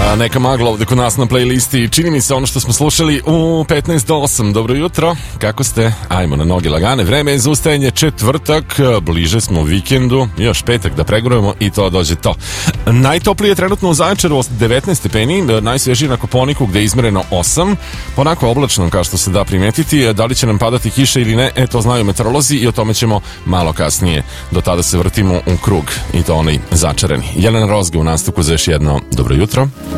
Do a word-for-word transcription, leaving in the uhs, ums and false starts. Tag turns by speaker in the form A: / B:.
A: Neka magla ovde kod nas na playlisti. Čini mi se ono što smo slušali u petnaest do osam. Dobro jutro, kako ste? Ajmo na noge lagane. Vreme je za ustajanje, četvrtak, bliže smo vikendu, još petak da pregorujemo i to dođe to. Najtoplije je trenutno u Zaječaru, devetnaest stepeni, najsvežije na Koponiku gde je izmereno osam. Ponako oblačno kao što se da primetiti. Da li će nam padati kiša ili ne, e, to znaju meteorolozi i o tome ćemo malo kasnije. Do tada se vrtimo u krug i to onaj začarani. Jelena Rozga u nastavku za još jedno dobro jutro.